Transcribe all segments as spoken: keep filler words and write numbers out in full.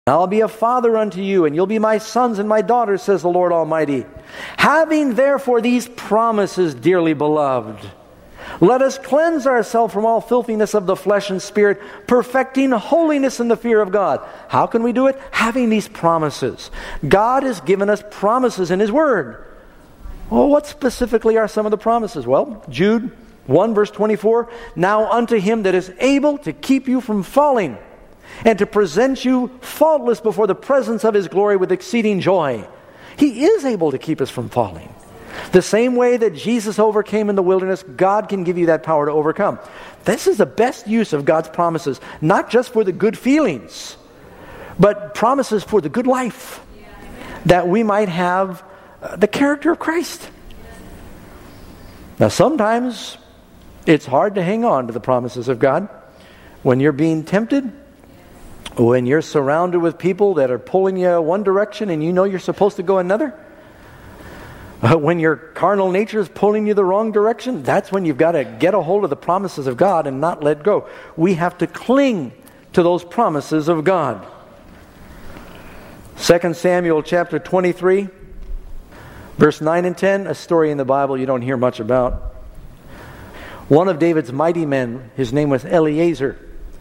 I'll be a father unto you, and you'll be my sons and my daughters, says the Lord Almighty. Having therefore these promises, dearly beloved, let us cleanse ourselves from all filthiness of the flesh and spirit, perfecting holiness in the fear of God. How can we do it? Having these promises. God has given us promises in His Word. Well, what specifically are some of the promises? Well, Jude one verse twenty-four, now unto Him that is able to keep you from falling, and to present you faultless before the presence of His glory with exceeding joy. He is able to keep us from falling. The same way that Jesus overcame in the wilderness, God can give you that power to overcome. This is the best use of God's promises, not just for the good feelings, but promises for the good life, that we might have uh, the character of Christ. Now sometimes it's hard to hang on to the promises of God. When you're being tempted, when you're surrounded with people that are pulling you one direction and you know you're supposed to go another, when your carnal nature is pulling you the wrong direction, that's when you've got to get a hold of the promises of God and not let go. We have to cling to those promises of God. Second Samuel chapter twenty-three, verse nine and ten, a story in the Bible you don't hear much about. One of David's mighty men, his name was Eleazar.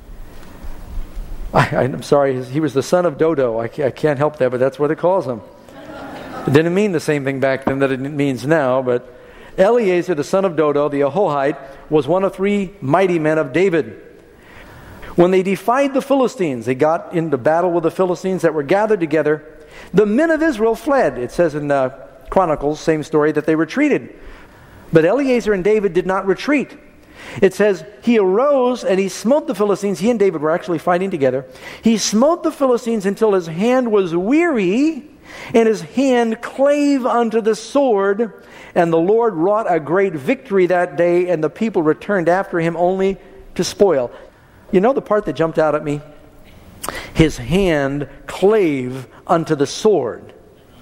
I, I'm sorry, he was the son of Dodo. I can't, I can't help that, but that's what it calls him. It didn't mean the same thing back then that it means now, but Eleazar, the son of Dodo, the Ahohite, was one of three mighty men of David. When they defied the Philistines, they got into battle with the Philistines that were gathered together, the men of Israel fled. It says in uh, Chronicles, same story, that they retreated. But Eleazar and David did not retreat. It says, he arose and he smote the Philistines. He and David were actually fighting together. He smote the Philistines until his hand was weary, and his hand clave unto the sword. And the Lord wrought a great victory that day, and the people returned after him only to spoil. You know the part that jumped out at me? His hand clave unto the sword.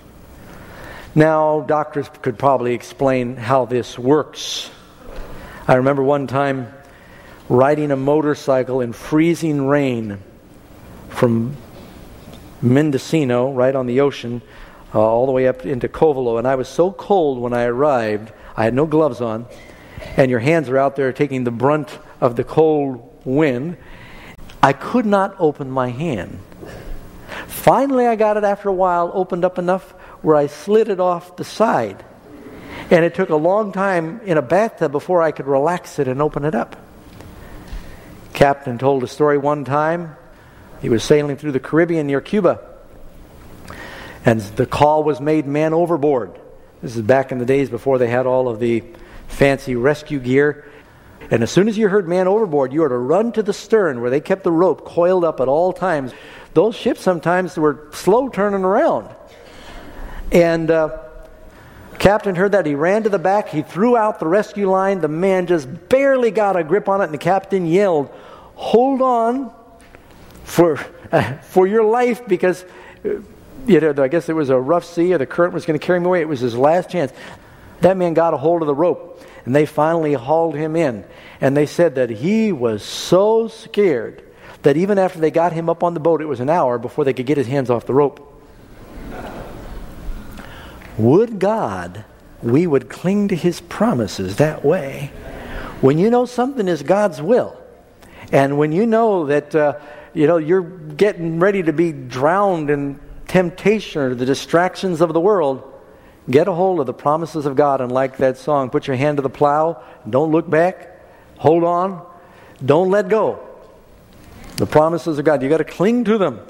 Now, doctors could probably explain how this works. I remember one time riding a motorcycle in freezing rain from Mendocino, right on the ocean, uh, all the way up into Covelo. And I was so cold when I arrived, I had no gloves on, and your hands are out there taking the brunt of the cold wind. I could not open my hand. Finally, I got it after a while, opened up enough where I slid it off the side. And it took a long time in a bathtub before I could relax it and open it up. Captain told a story one time. He was sailing through the Caribbean near Cuba, and the call was made, man overboard. This is back in the days before they had all of the fancy rescue gear. And as soon as you heard man overboard, you were to run to the stern where they kept the rope coiled up at all times. Those ships sometimes were slow turning around. And uh, Captain heard that. He ran to the back. He threw out the rescue line. The man just barely got a grip on it, and the captain yelled, "Hold on for uh, for your life," because uh, you know, I guess it was a rough sea, or the current was going to carry him away. It was his last chance. That man got a hold of the rope, and they finally hauled him in. And they said that he was so scared that even after they got him up on the boat, it was an hour before they could get his hands off the rope. Would God we would cling to His promises that way. When you know something is God's will, and when you know that uh, you know you're getting ready to be drowned in temptation or the distractions of the world, get a hold of the promises of God. And like that song, put your hand to the plow, don't look back, hold on, don't let go. The promises of God, you got to cling to them.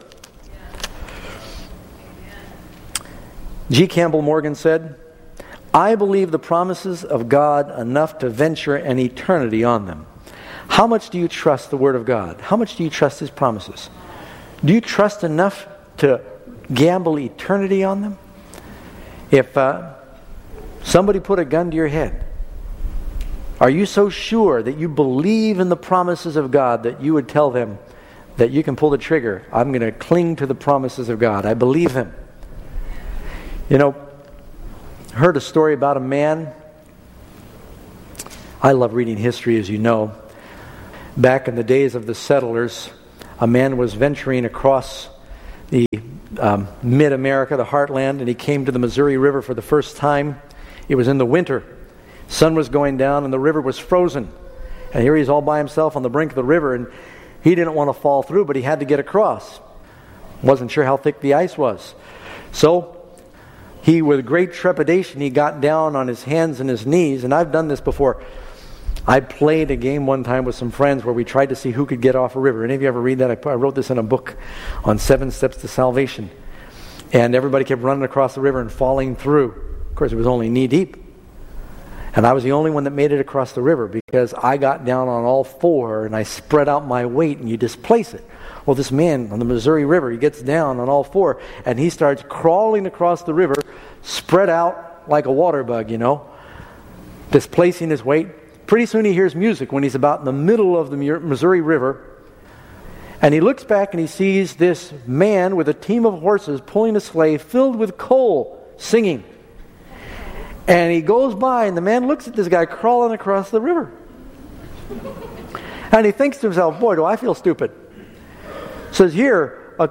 G. Campbell Morgan said, "I believe the promises of God enough to venture an eternity on them." How much do you trust the Word of God? How much do you trust His promises? Do you trust enough to gamble eternity on them? If uh, somebody put a gun to your head, are you so sure that you believe in the promises of God that you would tell them that you can pull the trigger? I'm going to cling to the promises of God. I believe them. You know, I heard a story about a man. I love reading history, as you know. Back in the days of the settlers, a man was venturing across the um, mid-America, the heartland, and he came to the Missouri River for the first time. It was in the winter. Sun was going down and the river was frozen. And here he's all by himself on the brink of the river, and he didn't want to fall through, but he had to get across. Wasn't sure how thick the ice was. So he, with great trepidation, he got down on his hands and his knees, and I've done this before. I played a game one time with some friends where we tried to see who could get off a river. Any of you ever read that? I wrote this in a book on seven steps to salvation. And everybody kept running across the river and falling through. Of course, it was only knee deep. And I was the only one that made it across the river because I got down on all four and I spread out my weight and you displace it. Well, this man on the Missouri River, he gets down on all four and he starts crawling across the river, spread out like a water bug, you know, displacing his weight. Pretty soon he hears music when he's about in the middle of the Missouri River. And he looks back and he sees this man with a team of horses pulling a sleigh filled with coal, singing. And he goes by and the man looks at this guy crawling across the river. And he thinks to himself, boy, do I feel stupid. Says here, a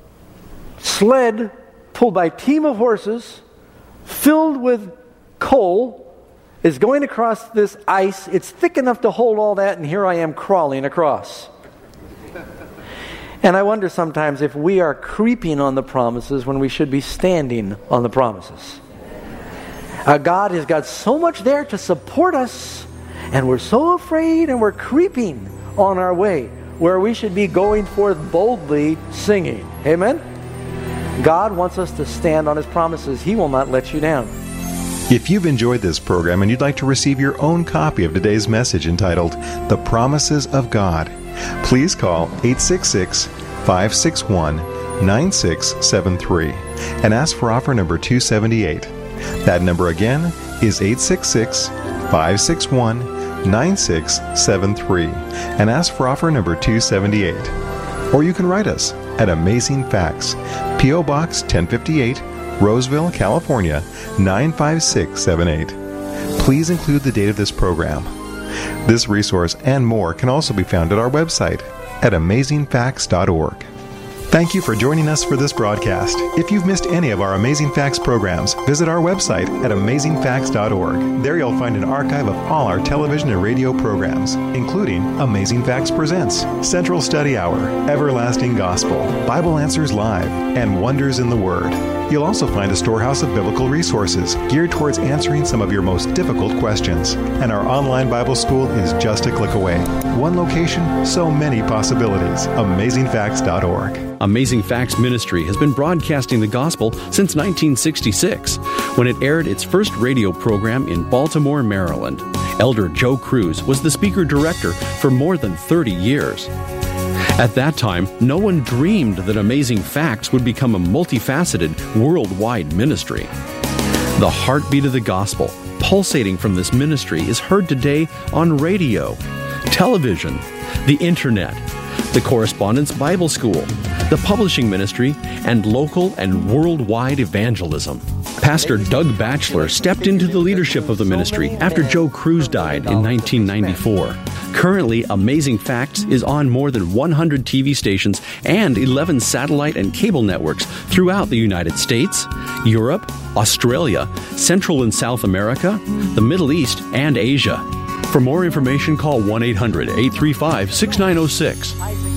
sled pulled by a team of horses filled with coal is going across this ice. It's thick enough to hold all that, and here I am crawling across. And I wonder sometimes if we are creeping on the promises when we should be standing on the promises. Uh, God has got so much there to support us, and we're so afraid, and we're creeping on our way where we should be going forth boldly singing. Amen? God wants us to stand on His promises. He will not let you down. If you've enjoyed this program and you'd like to receive your own copy of today's message entitled The Promises of God, please call eight six six, five six one, nine six seven three and ask for offer number two seventy-eight. That number again is eight six six, five six one, nine six seven three and ask for offer number two seventy-eight. Or you can write us at Amazing Facts, P O Box ten fifty-eight, Roseville, California, nine five six seven eight. Please include the date of this program. This resource and more can also be found at our website at amazing facts dot org. Thank you for joining us for this broadcast. If you've missed any of our Amazing Facts programs, visit our website at amazing facts dot org. There you'll find an archive of all our television and radio programs, including Amazing Facts Presents, Central Study Hour, Everlasting Gospel, Bible Answers Live, and Wonders in the Word. You'll also find a storehouse of biblical resources geared towards answering some of your most difficult questions. And our online Bible school is just a click away. One location, so many possibilities. amazing facts dot org. Amazing Facts Ministry has been broadcasting the gospel since nineteen sixty-six, when it aired its first radio program in Baltimore, Maryland. Elder Joe Cruz was the speaker-director for more than thirty years. At that time, no one dreamed that Amazing Facts would become a multifaceted, worldwide ministry. The heartbeat of the gospel, pulsating from this ministry, is heard today on radio, television, the internet, the Correspondence Bible School, the publishing ministry, and local and worldwide evangelism. Pastor Doug Batchelor stepped into the leadership of the ministry after Joe Cruz died in nineteen ninety-four. Currently, Amazing Facts is on more than one hundred T V stations and eleven satellite and cable networks throughout the United States, Europe, Australia, Central and South America, the Middle East, and Asia. For more information, call one eight hundred, eight three five, six nine zero six.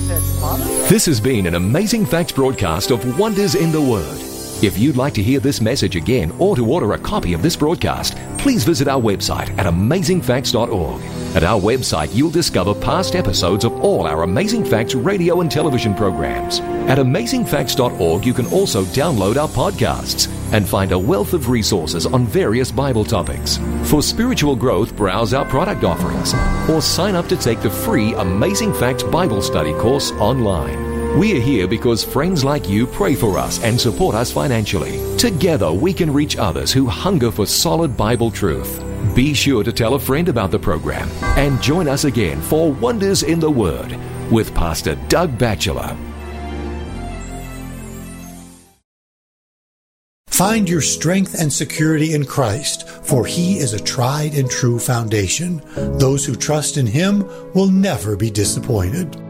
This has been an Amazing Facts broadcast of Wonders in the Word. If you'd like to hear this message again or to order a copy of this broadcast, please visit our website at amazing facts dot org. At our website, you'll discover past episodes of all our Amazing Facts radio and television programs. At amazing facts dot org, you can also download our podcasts and find a wealth of resources on various Bible topics. For spiritual growth, browse our product offerings or sign up to take the free Amazing Facts Bible Study course online. We are here because friends like you pray for us and support us financially. Together, we can reach others who hunger for solid Bible truth. Be sure to tell a friend about the program and join us again for Wonders in the Word with Pastor Doug Batchelor. Find your strength and security in Christ, for He is a tried and true foundation. Those who trust in Him will never be disappointed.